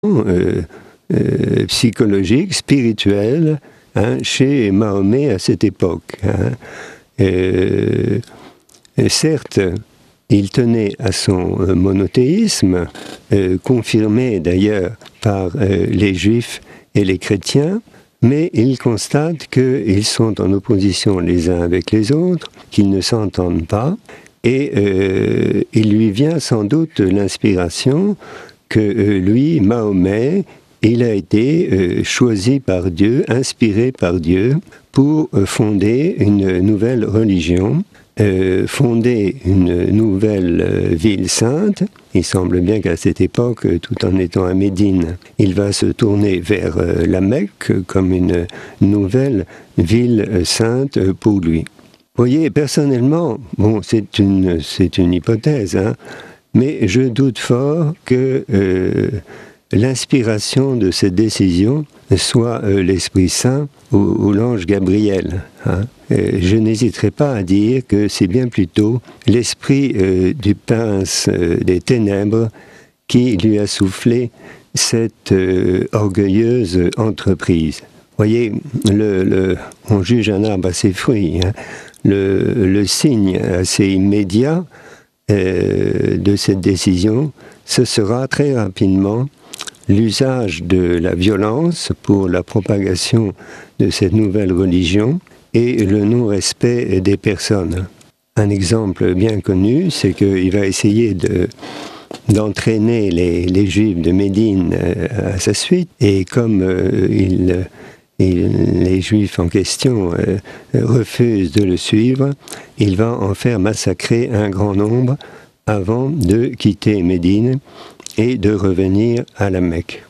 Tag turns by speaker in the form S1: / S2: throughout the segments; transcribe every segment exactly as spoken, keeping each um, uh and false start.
S1: euh, euh, psychologique, spirituel, hein, chez Mahomet à cette époque. Hein. Euh, certes, il tenait à son euh, monothéisme, euh, confirmé d'ailleurs par euh, les Juifs et les chrétiens, mais il constate qu'ils sont en opposition les uns avec les autres, qu'ils ne s'entendent pas, et euh, il lui vient sans doute l'inspiration que euh, lui, Mahomet, il a été euh, choisi par Dieu, inspiré par Dieu, pour euh, fonder une nouvelle religion, euh, fonder une nouvelle euh, ville sainte. Il semble bien qu'à cette époque, tout en étant à Médine, il va se tourner vers euh, la Mecque comme une nouvelle ville euh, sainte pour lui. Vous voyez, personnellement, bon, c'est une, c'est une hypothèse, hein, mais je doute fort que euh, l'inspiration de cette décision soit euh, l'Esprit Saint ou, ou l'ange Gabriel. Hein. Je n'hésiterai pas à dire que c'est bien plutôt l'esprit euh, du prince euh, des ténèbres qui lui a soufflé cette euh, orgueilleuse entreprise. Vous voyez, le, le, on juge un arbre à ses fruits. Hein. Le, le signe assez immédiat euh, de cette décision, ce sera très rapidement l'usage de la violence pour la propagation de cette nouvelle religion et le non-respect des personnes. Un exemple bien connu, c'est qu'il va essayer de, d'entraîner les, les Juifs de Médine à sa suite, et comme euh, il, il, les Juifs en question euh, refusent de le suivre, il va en faire massacrer un grand nombre avant de quitter Médine et de revenir à la Mecque.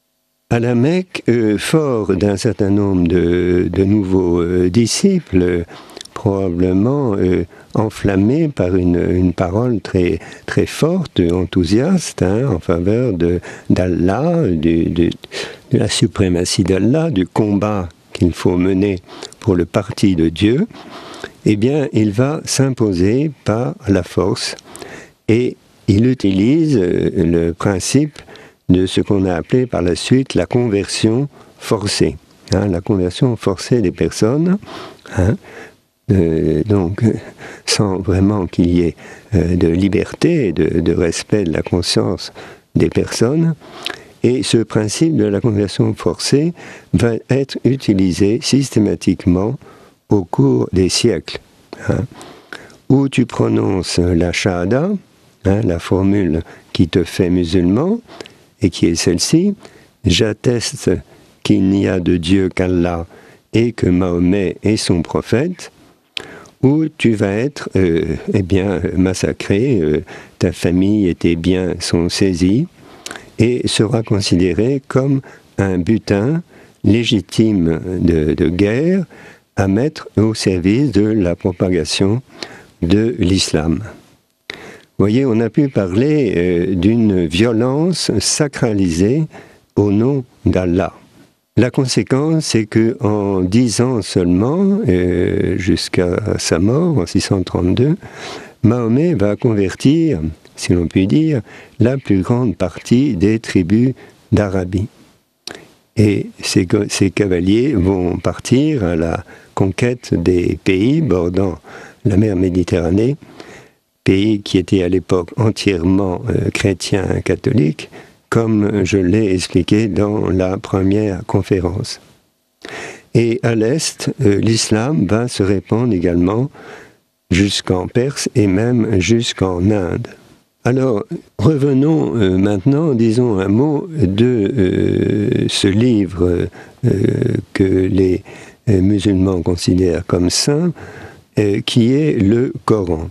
S1: À la Mecque, euh, fort d'un certain nombre de, de nouveaux euh, disciples, euh, probablement euh, enflammés par une, une parole très, très forte, enthousiaste, hein, en faveur de, d'Allah, du, du, de la suprématie d'Allah, du combat qu'il faut mener pour le parti de Dieu, eh bien, il va s'imposer par la force, et il utilise euh, le principe de ce qu'on a appelé par la suite la conversion forcée. Hein, la conversion forcée des personnes, hein, euh, donc sans vraiment qu'il y ait euh, de liberté, de, de respect de la conscience des personnes. Et ce principe de la conversion forcée va être utilisé systématiquement au cours des siècles. Hein, où tu prononces la shahada, hein, la formule qui te fait musulman, et qui est celle-ci: j'atteste qu'il n'y a de Dieu qu'Allah et que Mahomet est son prophète, où tu vas être euh, eh bien, massacré, euh, ta famille et tes biens sont saisis, et sera considéré comme un butin légitime de, de guerre à mettre au service de la propagation de l'islam. Vous voyez, on a pu parler euh, d'une violence sacralisée au nom d'Allah. La conséquence, c'est qu'en dix ans seulement, euh, jusqu'à sa mort en six cent trente-deux, Mahomet va convertir, si l'on peut dire, la plus grande partie des tribus d'Arabie. Et ces, ces cavaliers vont partir à la conquête des pays bordant la mer Méditerranée, pays qui était à l'époque entièrement euh, chrétien catholique, comme je l'ai expliqué dans la première conférence. Et à l'Est, euh, l'islam va se répandre également jusqu'en Perse et même jusqu'en Inde. Alors, revenons euh, maintenant, disons un mot de euh, ce livre euh, que les euh, musulmans considèrent comme saint, euh, qui est le Coran.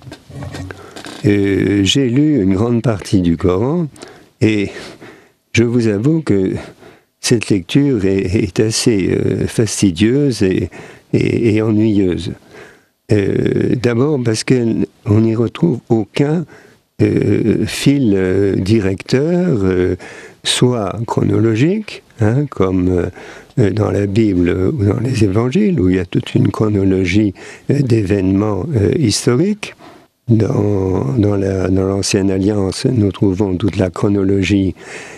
S1: Euh, j'ai lu une grande partie du Coran et je vous avoue que cette lecture est, est assez euh, fastidieuse et, et, et ennuyeuse. Euh, d'abord parce qu'on n'y retrouve aucun euh, fil euh, directeur, euh, soit chronologique, hein, comme euh, dans la Bible ou dans les évangiles, où il y a toute une chronologie euh, d'événements euh, historiques. Dans, dans, la, dans l'Ancienne Alliance, nous trouvons toute la chronologie